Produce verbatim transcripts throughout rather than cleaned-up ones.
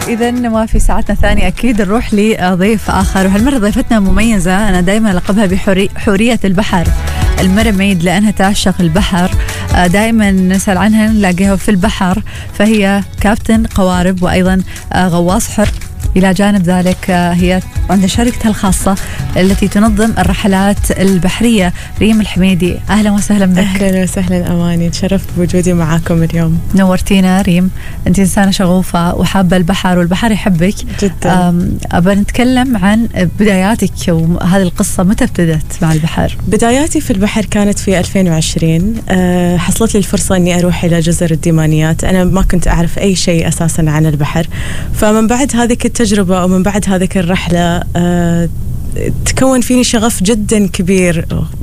إذن وفي ساعتنا الثانية أكيد نروح لضيف آخر، وهالمرة ضيفتنا مميزة. أنا دائما لقبها بحورية البحر، المرميد، لأنها تعشق البحر. دائما نسأل عنها نلاقيها في البحر، فهي كابتن قوارب وأيضا غواص حر. إلى جانب ذلك هي عندها شركتها الخاصة التي تنظم الرحلات البحرية. ريم الحميدي، أهلا وسهلا بك. أهلا وسهلا أماني، تشرفت بوجودي معاكم اليوم. نورتينا ريم، أنت إنسانة شغوفة وحابة البحر والبحر يحبك جدا. أبى نتكلم عن بداياتك وهذه القصة، متى ابتدت مع البحر؟ بداياتي في البحر كانت في ألفين وعشرين. أه حصلت لي الفرصة أني أروح إلى جزر الديمانيات. أنا ما كنت أعرف أي شيء أساسا عن البحر، فمن بعد هذه التجربة ومن بعد هذه الرحلة أه تكون فيني شغف جدا كبير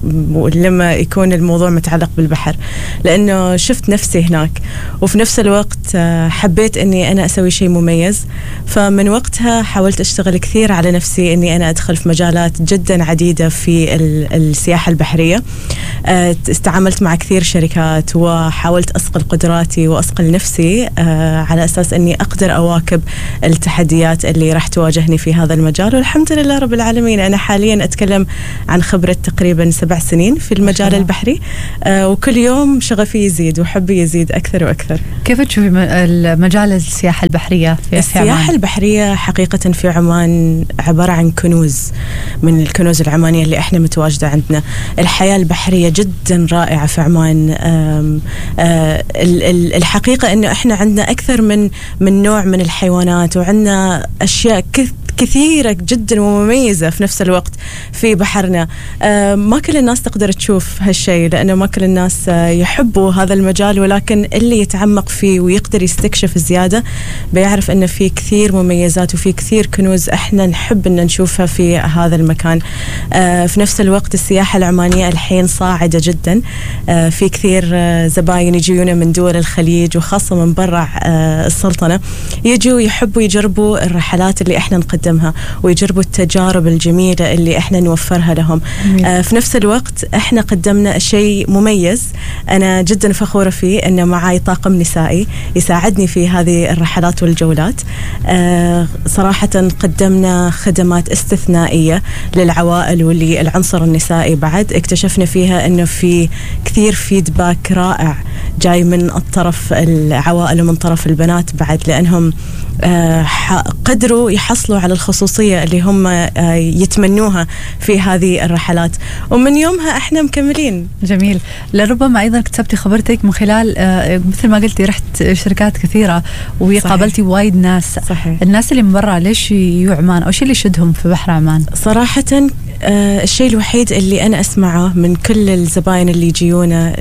لما يكون الموضوع متعلق بالبحر، لأنه شفت نفسي هناك، وفي نفس الوقت حبيت أني أنا أسوي شيء مميز. فمن وقتها حاولت أشتغل كثير على نفسي أني أنا أدخل في مجالات جدا عديدة في السياحة البحرية. استعاملت مع كثير شركات وحاولت أصقل قدراتي وأصقل نفسي على أساس أني أقدر أواكب التحديات اللي راح تواجهني في هذا المجال. والحمد لله رب العالمين أنا حاليا أتكلم عن خبرة تقريبا سبع سنين في المجال البحري، آه وكل يوم شغفي يزيد وحبي يزيد أكثر وأكثر. كيف تشوفي مجال السياحة البحرية في السياحة عمان؟ البحرية حقيقة في عمان عبارة عن كنوز من الكنوز العمانية اللي احنا متواجدة عندنا. الحياة البحرية جدا رائعة في عمان. آم آم الحقيقة أنه احنا عندنا أكثر من من نوع من الحيوانات، وعندنا أشياء كث كثيرة جدا ومميزة في نفس الوقت في بحرنا. آه ما كل الناس تقدر تشوف هالشيء، لأنه ما كل الناس آه يحبوا هذا المجال، ولكن اللي يتعمق فيه ويقدر يستكشف زيادة بيعرف أنه في كثير مميزات وفي كثير كنوز احنا نحب أن نشوفها في هذا المكان. آه في نفس الوقت السياحة العمانية الحين صاعدة جدا. آه في كثير آه زباين يجونا من دول الخليج وخاصة من برا آه السلطنة، يجوا يحبوا يجربوا الرحلات اللي احنا نقدم ويجربوا التجارب الجميلة اللي احنا نوفرها لهم. آه في نفس الوقت احنا قدمنا شيء مميز انا جدا فخورة فيه، انه معاي طاقم نسائي يساعدني في هذه الرحلات والجولات. آه صراحة قدمنا خدمات استثنائية للعوائل وللعنصر النسائي. بعد اكتشفنا فيها انه في كثير فيدباك رائع جاي من الطرف العوائل ومن طرف البنات بعد، لأنهم آه قدروا يحصلوا على الخصوصية اللي هم آه يتمنوها في هذه الرحلات، ومن يومها احنا مكملين. جميل. لربما أيضا اكتسبتي خبرتك من خلال آه مثل ما قلتي رحت شركات كثيرة وقابلتي وايد ناس. صحيح. الناس اللي من برا ليش يجوا عمان، أو شيء اللي يشدهم في بحر عمان؟ صراحة آه الشيء الوحيد اللي أنا أسمعه من كل الزباين اللي يجيونا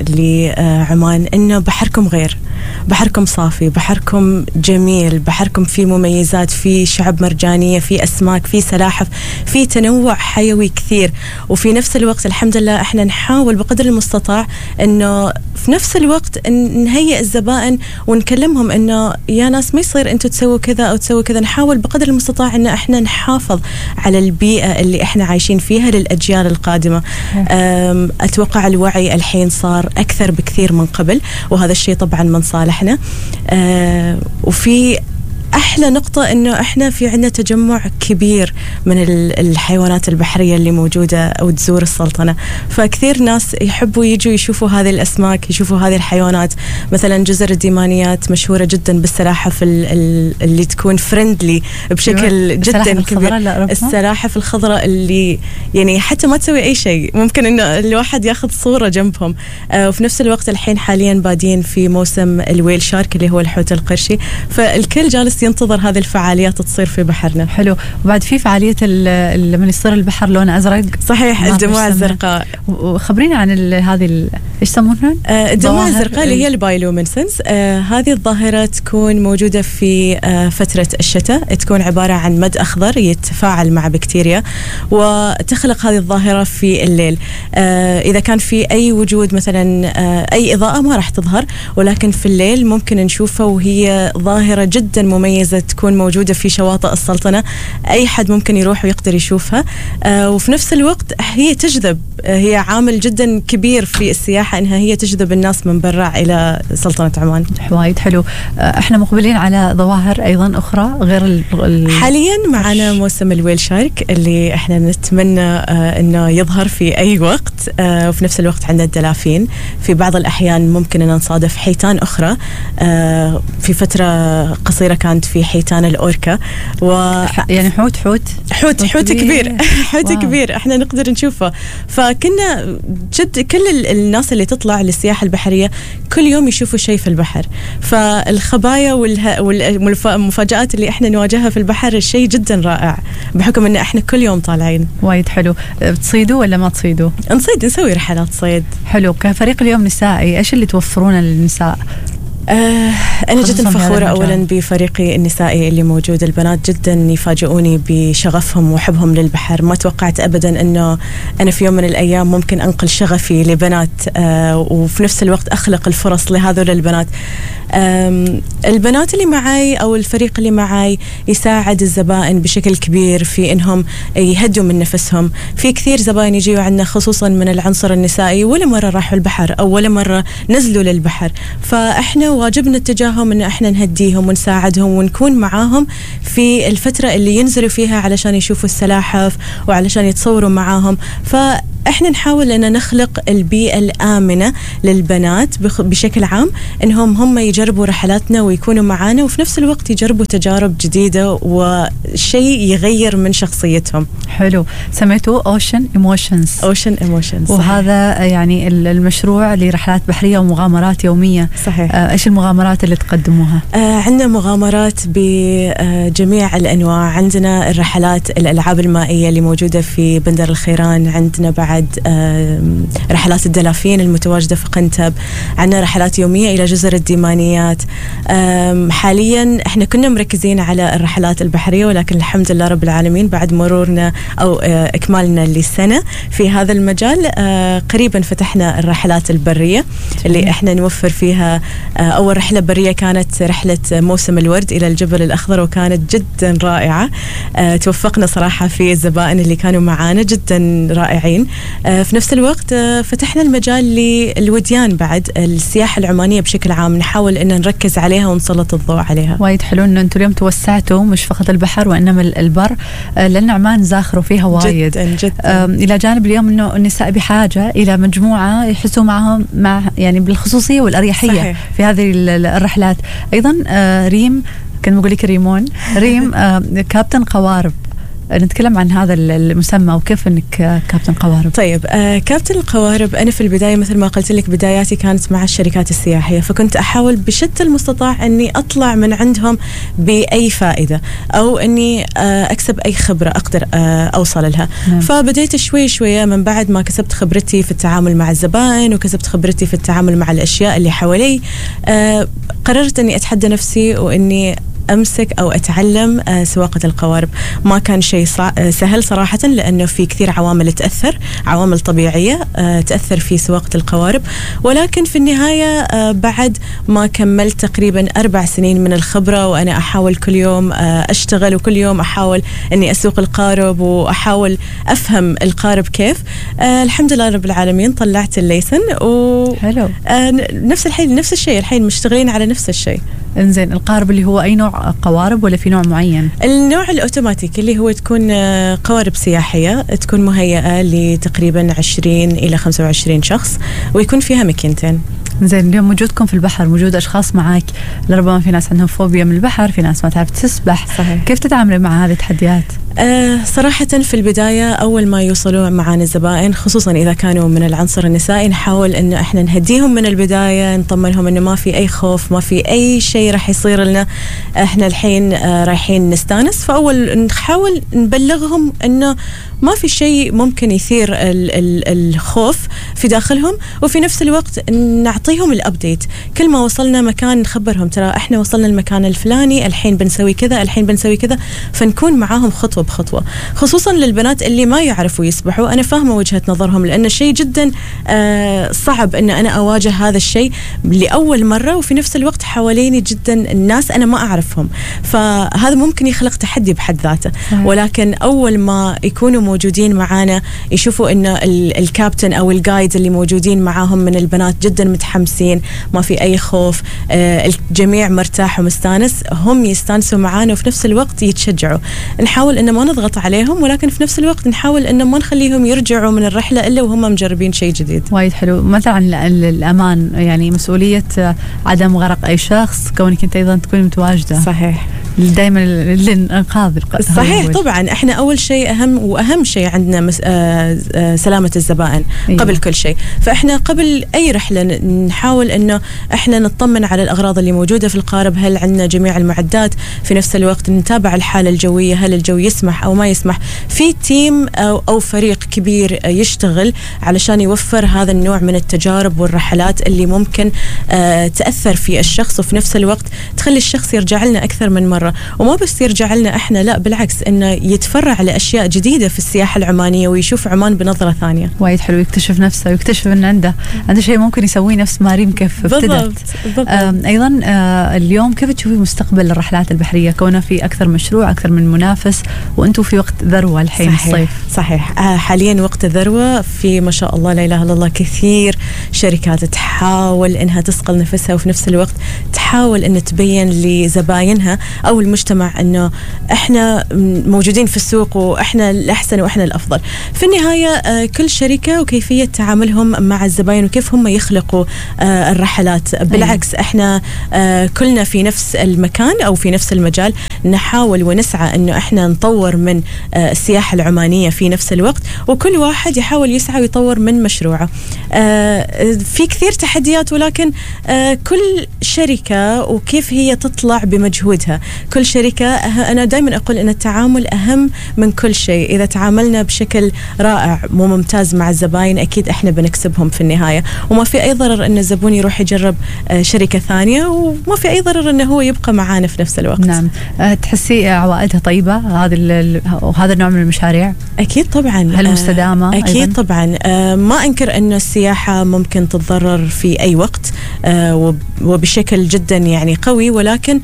لعمان إنه بحركم غير، بحركم صافي، بحركم جميل، بحركم فيه مميزات، فيه شعب مرجانية، فيه أسماك، فيه سلاحف، فيه تنوع حيوي كثير. وفي نفس الوقت الحمد لله احنا نحاول بقدر المستطاع إنه في نفس الوقت نهيئ الزبائن ونكلمهم إنه يا ناس ما يصير أنتوا تسووا كذا أو تسووا كذا. نحاول بقدر المستطاع إنه احنا نحافظ على البيئة اللي احنا عايشين فيها للأجيال القادمة. أتوقع الوعي الحين صار أكثر بكثير من قبل، وهذا الشيء طبعا من صالحنا. أه وفي أحلى نقطة إنه إحنا في عندنا تجمع كبير من الحيوانات البحرية اللي موجودة أو تزور السلطنة، فكثير ناس يحبوا يجوا يشوفوا هذه الأسماك، يشوفوا هذه الحيوانات. مثلا جزر الديمانيات مشهورة جدا بالسلاحف اللي تكون فريندلي بشكل جدا كبير. السلاحف الخضراء اللي يعني حتى ما تسوي أي شيء، ممكن إنه الواحد ياخذ صورة جنبهم. آه وفي نفس الوقت الحين حاليا بادين في موسم الويل شارك اللي هو الحوت القرشي، فالكل جالس ينتظر هذه الفعاليات تصير في بحرنا. حلو. وبعد في فعالية لما يصير البحر لونه أزرق. صحيح، الدموع الزرقاء. وخبرينا عن هذه ايش يسمونها؟ آه الدموع الزرقاء اللي هي البايلومينسنس. آه هذه الظاهرة تكون موجودة في آه فترة الشتاء، تكون عبارة عن مد أخضر يتفاعل مع بكتيريا وتخلق هذه الظاهرة في الليل. آه إذا كان في أي وجود مثلا آه أي إضاءة ما راح تظهر، ولكن في الليل ممكن نشوفها، وهي ظاهرة جدا مميزة مميزة تكون موجودة في شواطئ السلطنة، أي حد ممكن يروح ويقدر يشوفها. آه وفي نفس الوقت هي تجذب، هي عامل جدا كبير في السياحة إنها هي تجذب الناس من برا إلى سلطنة عمان. وايد حلو. احنا مقبلين على ظواهر أيضا أخرى غير ال... حاليا معنا موسم الويل شارك اللي احنا نتمنى آه إنه يظهر في أي وقت. آه وفي نفس الوقت عندنا الدلافين، في بعض الأحيان ممكن أن نصادف حيتان أخرى. آه في فترة قصيرة كانت في حيتان الأوركا و... يعني حوت حوت حوت حوت كبير حوت كبير احنا نقدر نشوفه. فكنا جد كل الناس اللي تطلع للسياحة البحرية كل يوم يشوفوا شيء في البحر، فالخبايا والمفاجآت اللي احنا نواجهها في البحر شيء جدا رائع بحكم ان احنا كل يوم طالعين. وايد حلو. بتصيدوا ولا ما تصيدوا؟ نصيد، نسوي رحلات صيد. حلو. كفريق اليوم نسائي ايش اللي توفرونه للنساء؟ آه أنا جدا فخورة أولا بفريقي النسائي اللي موجود. البنات جدا يفاجئوني بشغفهم وحبهم للبحر. ما توقعت أبدا أنه أنا في يوم من الأيام ممكن أنقل شغفي لبنات آه وفي نفس الوقت أخلق الفرص لهذول البنات. البنات اللي معاي أو الفريق اللي معاي يساعد الزبائن بشكل كبير في إنهم يهدوا من نفسهم. في كثير زبائن يجيوا عنا خصوصا من العنصر النسائي ولا مرة راحوا البحر أو ولا مرة نزلوا للبحر، فإحنا واجبنا اتجاههم إن إحنا نهديهم ونساعدهم ونكون معاهم في الفترة اللي ينزلوا فيها علشان يشوفوا السلاحف وعلشان يتصوروا معاهم. ف احنا نحاول ان نخلق البيئة الآمنة للبنات بشكل عام، انهم هم يجربوا رحلاتنا ويكونوا معانا وفي نفس الوقت يجربوا تجارب جديدة وشيء يغير من شخصيتهم. حلو. سميتوه Ocean Emotions. Ocean Emotions. وهذا يعني المشروع لرحلات بحرية ومغامرات يومية. صحيح. آه ايش المغامرات اللي تقدموها؟ آه عندنا مغامرات بجميع الأنواع. عندنا الرحلات الألعاب المائية اللي موجودة في بندر الخيران، عندنا بعد رحلات الدلافين المتواجدة في قنتب، عندنا رحلات يومية إلى جزر الديمانيات. حاليا احنا كنا مركزين على الرحلات البحرية، ولكن الحمد لله رب العالمين بعد مرورنا أو إكمالنا للسنة في هذا المجال قريبا فتحنا الرحلات البرية اللي احنا نوفر فيها. أول رحلة برية كانت رحلة موسم الورد إلى الجبل الأخضر وكانت جدا رائعة. توفقنا صراحة في الزبائن اللي كانوا معانا جدا رائعين. في نفس الوقت فتحنا المجال للوديان بعد، السياحة العمانية بشكل عام نحاول أن نركز عليها ونسلط الضوء عليها. وايد حلو أن أنتم اليوم توسعتوا مش فقط البحر وإنما البر، لأن عمان زاخروا فيها وايد جدا جدا. إلى جانب اليوم أنه النساء بحاجة إلى مجموعة يحسوا معهم مع يعني بالخصوصية والأريحية. صحيح. في هذه الرحلات. أيضا ريم، كان بقول لك ريمون ريم كابتن قوارب، نتكلم عن هذا المسمى وكيف انك كابتن قوارب. طيب آه كابتن القوارب، انا في البدايه مثل ما قلت لك بداياتي كانت مع الشركات السياحيه، فكنت احاول بشتى المستطاع اني اطلع من عندهم باي فائده او اني آه اكسب اي خبره اقدر آه اوصل لها. نعم. فبديت شوي شويه من بعد ما كسبت خبرتي في التعامل مع الزبائن وكسبت خبرتي في التعامل مع الاشياء اللي حوالي. آه قررت اني اتحدى نفسي واني أمسك أو أتعلم سواقة القوارب. ما كان شيء سهل صراحة، لأنه في كثير عوامل تأثر، عوامل طبيعية تأثر في سواقة القوارب، ولكن في النهاية بعد ما كملت تقريبا أربع سنين من الخبرة وأنا أحاول كل يوم أشتغل وكل يوم أحاول أني أسوق القارب وأحاول أفهم القارب كيف. الحمد لله رب العالمين طلعت الليسن و حلو. نفس الحين نفس الشيء الحين مشتغلين على نفس الشيء. انزين، القارب اللي هو أي نوع قوارب ولا في نوع معين؟ النوع الأوتوماتيك اللي هو تكون قوارب سياحية، تكون مهيئة لتقريبا عشرين إلى خمسة وعشرين شخص ويكون فيها مكينتين. زين، اليوم وجودكم في البحر، وجود أشخاص معاك لربما في ناس عندهم فوبيا من البحر، في ناس ما تعرف تسبح. صحيح. كيف تتعامل مع هذه التحديات؟ أه صراحة في البداية أول ما يوصلوا معانا الزبائن خصوصا إذا كانوا من العنصر النسائي نحاول إنه إحنا نهديهم من البداية، نطمنهم إنه ما في أي خوف، ما في أي شيء راح يصير لنا، إحنا الحين آه رايحين نستانس. فأول نحاول نبلغهم إنه ما في شيء ممكن يثير ال ال الخوف في داخلهم، وفي نفس الوقت نعطيهم الأبديت. كل ما وصلنا مكان نخبرهم ترى إحنا وصلنا المكان الفلاني، الحين بنسوي كذا، الحين بنسوي كذا، فنكون معاهم خطوة خطوة بخطوة، خصوصا للبنات اللي ما يعرفوا يسبحوا. أنا فاهمة وجهة نظرهم، لأن شيء جدا آه صعب أن أنا أواجه هذا الشيء لأول مرة، وفي نفس الوقت حواليني جدا الناس أنا ما أعرفهم، فهذا ممكن يخلق تحدي بحد ذاته. ولكن أول ما يكونوا موجودين معانا يشوفوا أن الكابتن أو الجايد اللي موجودين معاهم من البنات جدا متحمسين، ما في أي خوف، آه الجميع مرتاح ومستانس، هم يستانسوا معانا وفي نفس الوقت يتشجعوا. نحاول أن ما نضغط عليهم، ولكن في نفس الوقت نحاول أن ما نخليهم يرجعوا من الرحلة إلا وهم مجربين شيء جديد. وايد حلو. مثلا الأمان، يعني مسؤولية عدم غرق أي شخص، كونك أنت أيضا تكون متواجدة. صحيح. دائما للإنقاذ. صحيح طبعا. احنا أول شيء أهم وأهم شيء عندنا مس... آه آه سلامة الزبائن. أيوة. قبل كل شيء، فإحنا قبل أي رحلة نحاول إنه إحنا نطمن على الأغراض اللي موجودة في القارب، هل عندنا جميع المعدات، في نفس الوقت نتابع الحالة الجوية، هل الجو يسمح أو ما يسمح. في تيم أو, أو فريق كبير يشتغل علشان يوفر هذا النوع من التجارب والرحلات اللي ممكن آه تأثر في الشخص، وفي نفس الوقت تخلي الشخص يرجع لنا أكثر من مرة، وما بس يرجع لنا إحنا، لا بالعكس إنه يتفرع لأشياء جديدة في السياحة العمانية ويشوف عمان بنظرة ثانية. وايد حلو، يكتشف نفسه ويكتشف إن عنده عنده شيء ممكن يسويه نفس ما ريم كيف ابتدت. أيضا آه اليوم كيف تشوفي مستقبل الرحلات البحرية، كونه في أكثر مشروع، أكثر من منافس، وأنتم في وقت ذروة الحين؟ صحيح. الصيف. صحيح. آه حاليا وقت الذروة، في ما شاء الله لا إله إلا الله كثير شركات تحاول إنها تسقل نفسها، وفي نفس الوقت تحاول إن تبين لزباينها أو المجتمع إنه إحنا موجودين في السوق وإحنا الأحسن وإحنا الأفضل. في النهاية آه كل شركة وكيفية تعاملهم مع الزباين وكيف هم يخلقوا آه الرحلات. بالعكس إحنا آه كلنا في نفس المكان أو في نفس المجال، نحاول ونسعى إنه إحنا نطور من آه السياحة العمانية في نفس الوقت، وكل واحد يحاول يسعى ويطور من مشروعه. آه في كثير تحديات، ولكن آه كل شركة وكيف هي تطلع بمجهودها. كل شركة أه أنا دائما أقول أن التعامل أهم من كل شيء. إذا تعاملنا بشكل رائع وممتاز مع الزباين، أكيد إحنا بنكسبهم في النهاية، وما في أي ضرر أن الزبون يروح يجرب آه شركة ثانية، وما في أي ضرر أنه هو يبقى معانا في نفس الوقت. نعم. أه تحسي عوائدها طيبة هذا وهذا النوع من المشاريع؟ أكيد طبعا. هل مستدامة؟ أكيد أيضاً؟ طبعا. أه ما أنكر أن السياحة ممكن تتضرر في أي وقت أه وبشكل جدا يعني قوي، ولكن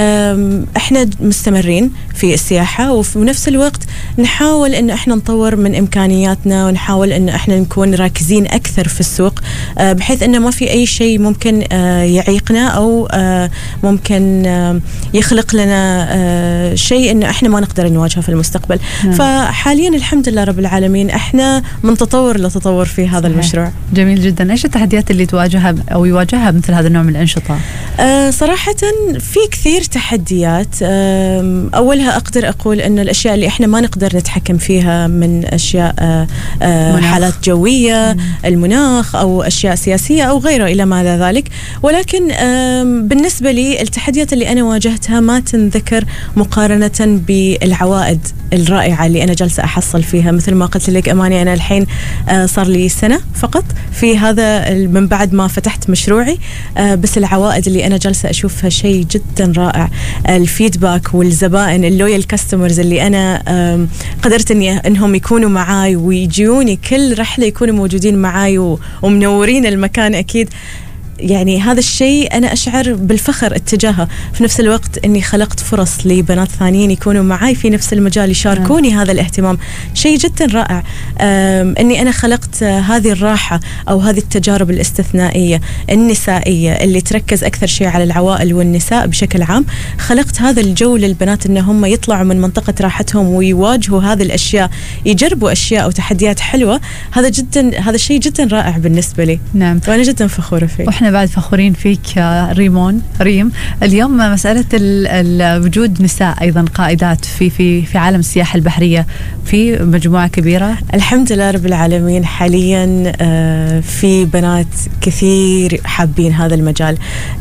أه إحنا مستمرين في السياحة، وفي نفس الوقت نحاول أن إحنا نطور من إمكانياتنا، ونحاول أن إحنا نكون راكزين أكثر في السوق، أه بحيث أنه ما في أي شيء ممكن أه يعيقنا أو أه ممكن أه يخلق لنا أه شيء أنه إحنا ما نقدر نواجهه في المستقبل. نعم. فحاليا الحمد لله رب العالمين إحنا من تطور لتطور في هذا صحيح. المشروع. جميل جدا. إيش التحديات اللي تواجهها أو يواجهها مثل هذا النوع من الأنشطة؟ أه صراحة في كثير تحديات. أه أولها أقدر أقول أن الأشياء اللي إحنا ما نقدر نتحكم فيها من أشياء أه أه حالات جوية، مم. المناخ أو أشياء سياسية أو غيره إلى ما ذلك، ولكن أه بالنسبة لي التحديات اللي أنا واجهتها ما تنذكر مقارنة بالعوائد الرائعة اللي أنا جالسة أحصل فيها. مثل ما قلت لك أماني، أنا الحين آه صار لي سنة فقط في هذا من بعد ما فتحت مشروعي، آه بس العوائد اللي أنا جالسة أشوفها شيء جدا رائع. الفيدباك والزبائن اللويال كاستمرز اللي أنا آه قدرت إني إنهم يكونوا معاي ويجوني كل رحلة يكونوا موجودين معاي ومنورين المكان. أكيد يعني هذا الشيء أنا أشعر بالفخر اتجاهه. في نفس الوقت أني خلقت فرص لبنات ثانيين يكونوا معي في نفس المجال، يشاركوني نعم. هذا الاهتمام، شيء جدا رائع. أني أنا خلقت هذه الراحة أو هذه التجارب الاستثنائية النسائية اللي تركز أكثر شيء على العوائل والنساء بشكل عام. خلقت هذا الجو للبنات أن هم يطلعوا من منطقة راحتهم ويواجهوا هذه الأشياء، يجربوا أشياء وتحديات حلوة. هذا جدا هذا الشيء جدا رائع بالنسبة لي. نعم. وأنا جدا فخورة فيه. وإحنا بعد فخورين فيك ريمون ريم. اليوم مسألة وجود نساء أيضا قائدات في في في عالم السياحة البحرية في مجموعة كبيرة. الحمد لله رب العالمين. حاليا في بنات كثير حابين هذا المجال.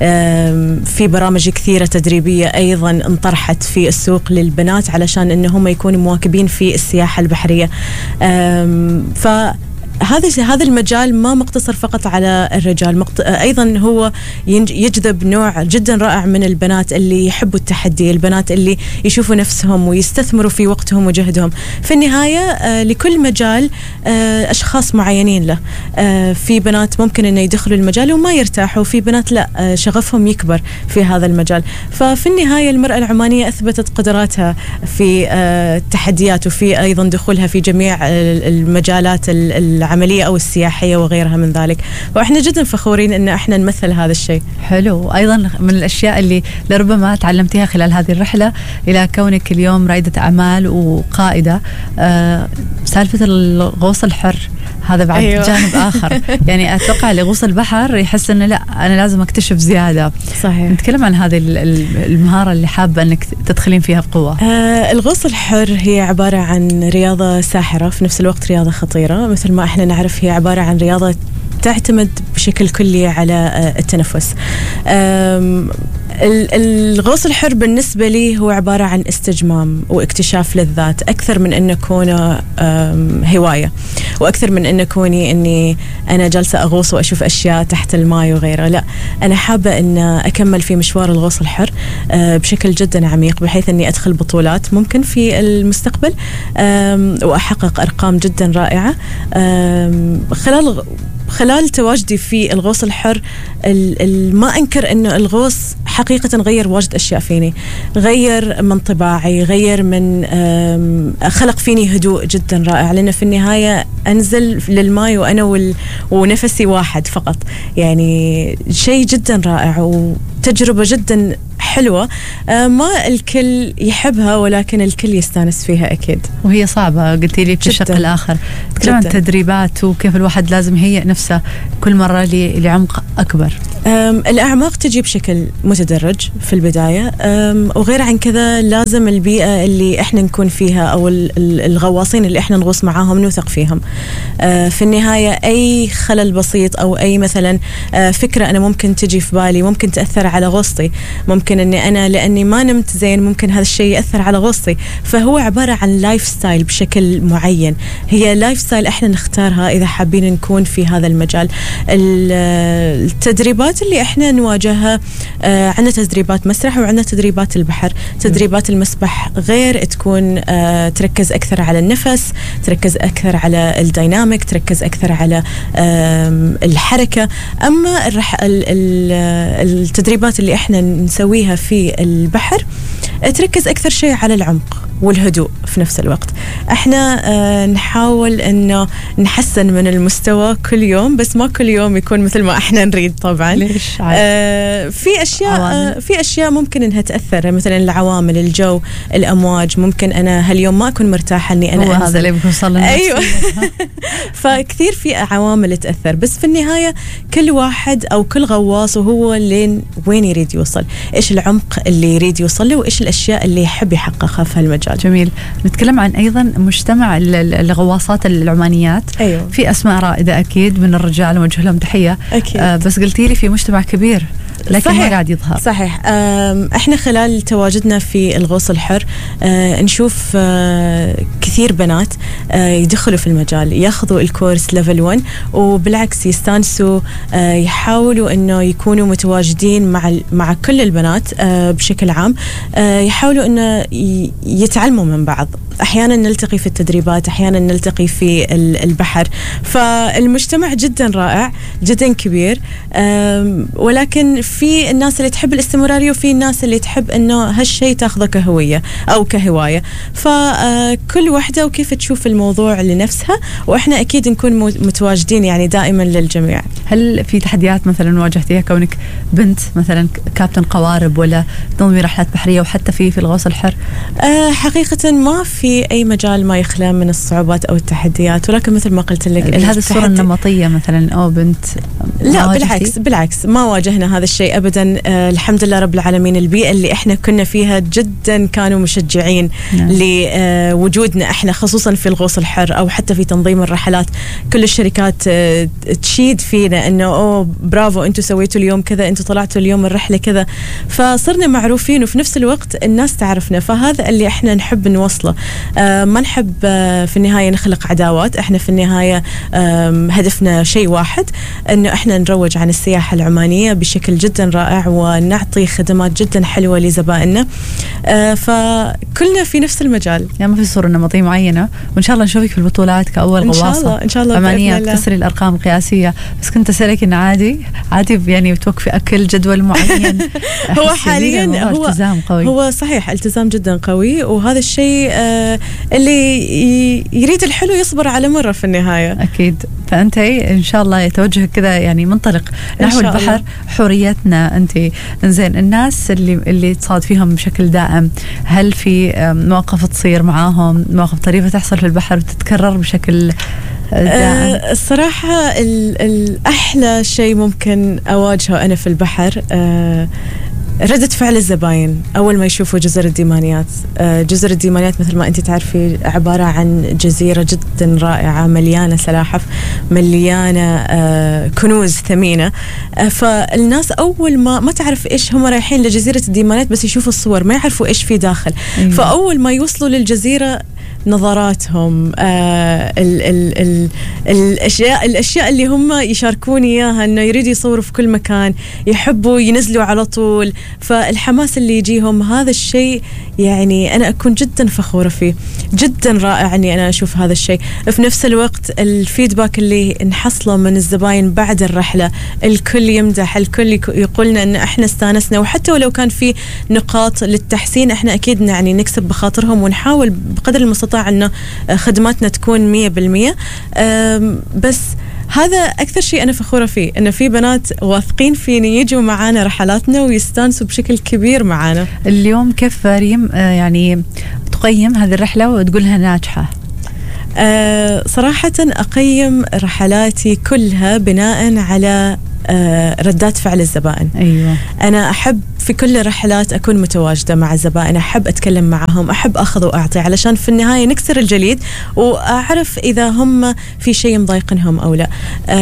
في برامج كثيرة تدريبية أيضا انطرحت في السوق للبنات علشان إنهم يكونوا مواكبين في السياحة البحرية. ف هذا هذا المجال ما مقتصر فقط على الرجال، مقت... أيضا هو يجذب نوع جدا رائع من البنات اللي يحبوا التحدي، البنات اللي يشوفوا نفسهم ويستثمروا في وقتهم وجهدهم. في النهاية آه لكل مجال آه أشخاص معينين له. آه في بنات ممكن أن يدخلوا المجال وما يرتاحوا، في بنات لا آه شغفهم يكبر في هذا المجال. ففي النهاية المرأة العمانية أثبتت قدراتها في آه التحديات، وفي أيضا دخولها في جميع المجالات العملية أو السياحية وغيرها من ذلك، وإحنا جدا فخورين أن إحنا نمثل هذا الشيء. حلو. أيضا من الأشياء اللي لربما تعلمتيها خلال هذه الرحلة إلى كونك اليوم رائدة أعمال وقائدة، آه سالفة الغوص الحر، هذا بعد أيوة. جانب آخر. يعني أتوقع اللي يغوص البحر يحس أنه لا أنا لازم أكتشف زيادة. صحيح. نتكلم عن هذه المهارة اللي حابة أنك تدخلين فيها بقوة. آه الغوص الحر هي عبارة عن رياضة ساحرة، في نفس الوقت رياضة خطيرة. مثل ما احنا نعرف هي عبارة عن رياضة تعتمد بشكل كلي على التنفس. الغوص الحر بالنسبة لي هو عبارة عن استجمام واكتشاف للذات أكثر من أن كونه هواية، وأكثر من أن كوني أني أنا جالسة أغوص وأشوف أشياء تحت الماء وغيره. لا، أنا حابة أن أكمل في مشوار الغوص الحر بشكل جدا عميق، بحيث أني أدخل بطولات ممكن في المستقبل وأحقق أرقام جدا رائعة خلال خلال تواجدي في الغوص الحر. ما أنكر أنه الغوص حقيقة غير واجد أشياء فيني، غير من طباعي، غير من خلق فيني هدوء جدا رائع، لأن في النهاية أنزل للماء وأنا ونفسي واحد فقط. يعني شيء جدا رائع وتجربة جدا حلوة، ما الكل يحبها ولكن الكل يستانس فيها أكيد. وهي صعبة قلتي لي في الشق الآخر. تكلم عن التدريبات وكيف الواحد لازم يهيئ نفسه كل مرة لعمق أكبر. الأعماق تجي بشكل متدرج في البداية، وغير عن كذا لازم البيئة اللي إحنا نكون فيها أو الغواصين اللي إحنا نغوص معاهم نوثق فيهم. في النهاية أي خلل بسيط أو أي مثلا فكرة أنا ممكن تجي في بالي ممكن تأثر على غوصتي، ممكن أني أنا لأني ما نمت زين ممكن هذا الشيء يأثر على غوصتي. فهو عبارة عن لايف ستايل بشكل معين، هي لايف ستايل إحنا نختارها إذا حابين نكون في هذا المجال. التدريبات اللي إحنا نواجهها، آه عندنا تدريبات مسرح وعندنا تدريبات البحر. تدريبات المسبح غير تكون آه تركز أكثر على النفس، تركز أكثر على الديناميك، تركز أكثر على آه الحركة. أما الرح ال ال التدريبات اللي إحنا نسويها في البحر تركز أكثر شيء على العمق والهدوء في نفس الوقت. احنا آه نحاول انه نحسن من المستوى كل يوم، بس ما كل يوم يكون مثل ما احنا نريد طبعا. ليش؟ آه في اشياء آه في اشياء ممكن انها تاثر، مثلا العوامل، الجو، الامواج. ممكن انا هاليوم ما اكون مرتاحه اني انا هو هذا اللي بيوصل لنا. ايوه. فكثير في عوامل تاثر، بس في النهايه كل واحد او كل غواص وهو لين وين يريد يوصل، ايش العمق اللي يريد يوصل له، وايش الاشياء اللي يحب يحققها في هالمجال. جميل. نتكلم عن أيضا مجتمع الغواصات العمانيات. أيوة. في أسماء رائدة أكيد من الرجال نوجه لهم تحية أكيد. آه بس قلتي لي في مجتمع كبير لكن صحيح. ما قاعد يظهر. صحيح. احنا خلال تواجدنا في الغوص الحر اه نشوف اه كثير بنات اه يدخلوا في المجال، ياخذوا الكورس ليفل واحد، وبالعكس يستانسوا، اه يحاولوا انه يكونوا متواجدين مع مع كل البنات اه بشكل عام، اه يحاولوا انه يتعلموا من بعض. احيانا نلتقي في التدريبات، احيانا نلتقي في البحر. فالمجتمع جدا رائع جدا كبير، ولكن في الناس اللي تحب الاستمرارية وفي الناس اللي تحب انه هالشيء تاخذه كهوية او كهواية. فكل واحدة وكيف تشوف الموضوع لنفسها، واحنا اكيد نكون متواجدين يعني دائما للجميع. هل في تحديات مثلا واجهتيها كونك بنت مثلا كابتن قوارب ولا تنظمي رحلات بحرية وحتى في في الغوص الحر؟ أه حقيقة ما في اي مجال ما يخلى من الصعوبات او التحديات، ولكن مثل ما قلت لك هذه الصورة النمطية مثلا او بنت. لا بالعكس بالعكس ما واجهنا هذا الشيء. شيء أبدا. آه الحمد لله رب العالمين، البيئة اللي إحنا كنا فيها جدا كانوا مشجعين نعم. لوجودنا إحنا، خصوصا في الغوص الحر أو حتى في تنظيم الرحلات. كل الشركات آه تشيد فينا إنه أوه برافو أنتوا سويتوا اليوم كذا، أنتوا طلعتوا اليوم الرحلة كذا، فصرنا معروفين وفي نفس الوقت الناس تعرفنا. فهذا اللي إحنا نحب نوصله. آه ما نحب آه في النهاية نخلق عداوات، إحنا في النهاية آه هدفنا شيء واحد، إنه إحنا نروج عن السياحة العمانية بشكل جدا رائع ونعطي خدمات جدا حلوة لزبائننا. آه فكلنا في نفس المجال، يعني ما في صورة نمطية معينة. وإن شاء الله نشوفك في البطولات كأول غواصة إن شاء الله إن شاء الله عمانية تكسري الأرقام القياسية. بس كنت أسألك إن عادي عادي يعني بتوقفي أكل جدول معين؟ هو حاليا هو التزام قوي. هو صحيح التزام جدا قوي، وهذا الشيء آه اللي يريد الحلو يصبر على مرة في النهاية. أكيد. فأنت إن شاء الله يتوجه كذا يعني منطلق نحو البحر الله. حريتنا أنت إنزين. الناس اللي اللي تصاد فيهم بشكل دائم، هل في مواقف تصير معاهم، مواقف طريفة تحصل في البحر وتتكرر بشكل دائم؟ أه الصراحة الأحلى شيء ممكن أواجهه أنا في البحر أه ردة فعل الزباين أول ما يشوفوا جزر الديمانيات. جزر الديمانيات مثل ما أنت تعرفي عبارة عن جزيرة جدا رائعة، مليانة سلاحف، مليانة كنوز ثمينة. فالناس أول ما ما تعرف إيش هم رايحين لجزيرة الديمانيات، بس يشوفوا الصور ما يعرفوا إيش في داخل. أيوة. فأول ما يوصلوا للجزيرة نظراتهم آه ال ال ال الأشياء الأشياء اللي هم يشاركون إياها، إنه يريدوا يصوروا في كل مكان، يحبوا ينزلوا على طول. فالحماس اللي يجيهم هذا الشيء يعني أنا أكون جدا فخورة فيه، جدا رائع إني أنا أشوف هذا الشيء. في نفس الوقت الفيدباك اللي نحصله من الزباين بعد الرحلة، الكل يمدح، الكل يقولنا إن إحنا استانسنا، وحتى ولو كان في نقاط للتحسين إحنا أكيد يعني نكسب بخاطرهم ونحاول بقدر المستطاع أن خدماتنا تكون مية بالمية. بس هذا أكثر شيء أنا فخورة فيه، إن في بنات واثقين فيني يجوا معانا رحلاتنا ويستانسوا بشكل كبير معانا. اليوم كيف ريم يعني تقيم هذه الرحلة وتقولها ناجحة؟ أه صراحة أقيم رحلاتي كلها بناء على أه ردات فعل الزبائن. أيوة. أنا أحب في كل الرحلات أكون متواجدة مع الزبائن، أحب أتكلم معهم، أحب أخذ وأعطي، علشان في النهاية نكسر الجليد وأعرف إذا هم في شيء مضايقنهم أو لا.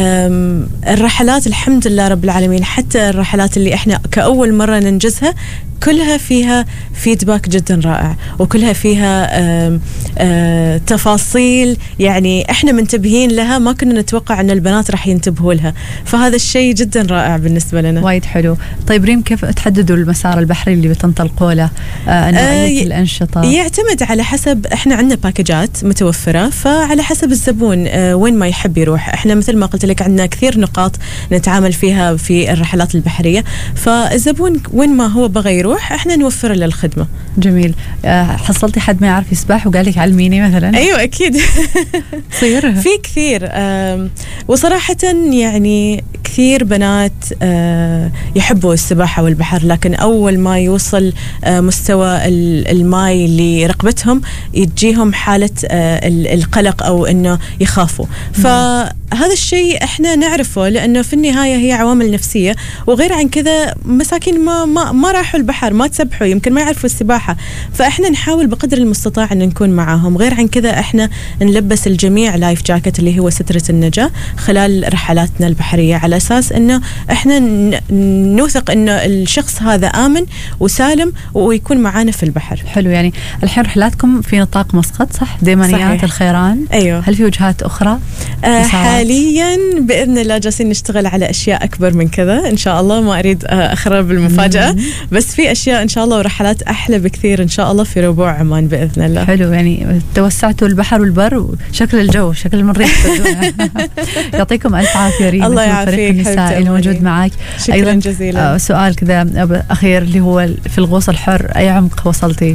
الرحلات الحمد لله رب العالمين، حتى الرحلات اللي إحنا كأول مرة ننجزها كلها فيها فيدباك جدا رائع، وكلها فيها آم آم تفاصيل يعني احنا منتبهين لها ما كنا نتوقع ان البنات راح ينتبهوا لها. فهذا الشيء جدا رائع بالنسبة لنا. وايد حلو. طيب ريم، كيف تحددوا المسار البحري اللي بتنطلقوا له؟ آه نوعية آه الأنشطة يعتمد على حسب، احنا عندنا باكجات متوفرة، فعلى حسب الزبون آه وين ما يحب يروح. احنا مثل ما قلت لك عندنا كثير نقاط نتعامل فيها في الرحلات البحرية، فالزبون وين ما هو بغى يروح احنا نوفر له الخدمة. جميل. حصلتي حد ما يعرف يسبح وقال لك علميني مثلا؟ ايوه اكيد. تصير في كثير. وصراحة يعني كثير بنات يحبوا السباحة والبحر، لكن اول ما يوصل مستوى الماء لرقبتهم يجيهم حالة القلق او انه يخافوا. فهذا الشيء احنا نعرفه، لانه في النهاية هي عوامل نفسية، وغير عن كذا مساكين ما ما, ما راحوا البحر، ما تسبحوا، يمكن ما يعرفوا السباحة، فاحنا نحاول بقدر المستطاع ان نكون معاهم. غير عن كذا احنا نلبس الجميع لايف جاكيت اللي هو سترة النجاة خلال رحلاتنا البحرية، على اساس انه احنا نوثق انه الشخص هذا آمن وسالم ويكون معانا في البحر. حلو. يعني الحين رحلاتكم في نطاق مسقط صح؟ ديمانيات صحيح. الخيران. ايوه. هل في وجهات اخرى؟ آه حاليا باذن الله جالسين نشتغل على اشياء اكبر من كذا ان شاء الله، ما اريد اخرب المفاجأة، بس في اشياء ان شاء الله ورحلات احلى بكثير ان شاء الله في ربوع عمان باذن الله. حلو. يعني توسعتوا البحر والبر وشكل الجو شكل المريخ. يعطيكم الف عافيه ريم. الله يعافيك. فريق النساء اللي موجود معك. شكرا أيضاً جزيلا. آه سؤال كذا اخير اللي هو في الغوص الحر، اي عمق وصلتي؟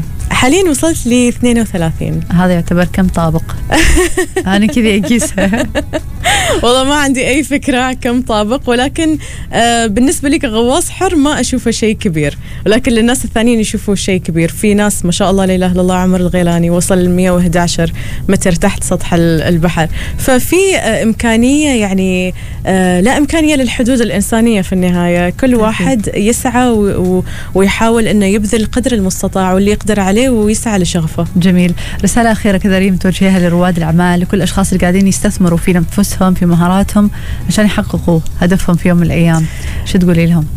حاليا وصلت ل اثنين وثلاثين. هذا يعتبر كم طابق؟ أنا كذا أقيسها. والله ما عندي أي فكرة كم طابق، ولكن آه بالنسبة لي كغواص حر ما أشوفه شيء كبير، ولكن للناس الثانيين يشوفوا شيء كبير. في ناس ما شاء الله لا إله إلا الله عمر الغيلاني وصل ل مئة وأحد عشر متر تحت سطح البحر. ففي آه إمكانية يعني آه لا إمكانية للحدود الإنسانية في النهاية. كل واحد يسعى ويحاول أنه يبذل القدر المستطاع واللي يقدر عليه ويسعى لشغفه. جميل. رسالة أخيرة كذا ريم توجهها لرواد الأعمال، لكل الأشخاص اللي قاعدين يستثمروا في أنفسهم في مهاراتهم عشان يحققوا هدفهم في يوم من الأيام، شو تقولي لهم؟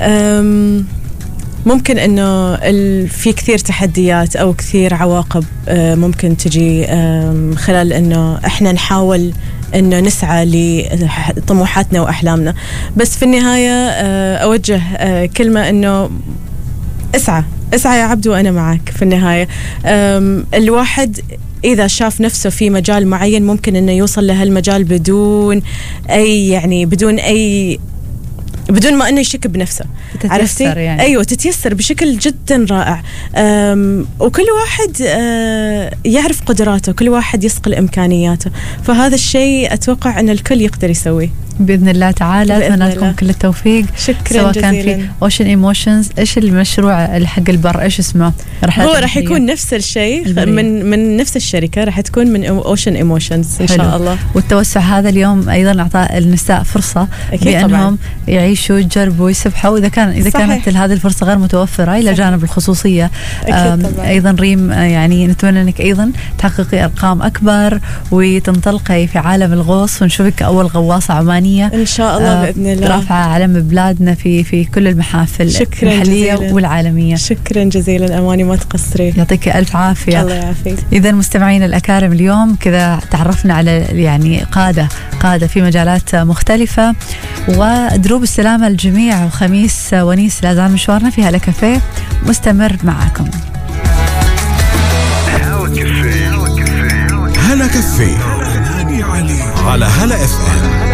ممكن أنه في كثير تحديات أو كثير عواقب ممكن تجي خلال أنه إحنا نحاول أنه نسعى لطموحاتنا وأحلامنا، بس في النهاية أوجه كلمة أنه اسعى اسعى يا عبد وأنا معك. في النهاية الواحد إذا شاف نفسه في مجال معين ممكن أنه يوصل لهالمجال بدون أي يعني بدون أي بدون ما أنه يشك بنفسه. عرفتي؟ يعني. أيوة تتيسر بشكل جدا رائع. وكل واحد يعرف قدراته، كل واحد يصقل إمكانياته، فهذا الشيء أتوقع أن الكل يقدر يسويه بإذن الله تعالى. أتمنى لكم كل التوفيق. شكرا سواء جزيلا. كان في Ocean Emotions. إيش المشروع حق البر إيش اسمه؟ هو راح يكون نفس الشيء من من نفس الشركة، راح تكون من Ocean Emotions إن شاء الله. والتوسع هذا اليوم أيضا أعطى النساء فرصة بأنهم طبعاً. يعيشوا يجربوا يسبحوا، إذا كان إذا صحيح. كانت هذه الفرصة غير متوفرة إلى جانب الخصوصية. أيضا ريم يعني نتمنى أنك أيضا تحققي أرقام أكبر وتنطلقي في عالم الغوص، ونشوفك أول غواصة عمانية إن شاء الله بإذن الله، رافعة علم بلادنا في في كل المحافل المحلية والعالمية. شكرا جزيلا أماني، ما تقصري. يعطيك ألف عافية. الله يعافيك. إذا مستمعين الأكارم اليوم كذا تعرفنا على يعني قادة قادة في مجالات مختلفة، ودروب السلامة الجميع. وخميس ونيس لا زال مشوارنا في هلا كافيه مستمر معكم. هلا كافيه على هلا اف ام.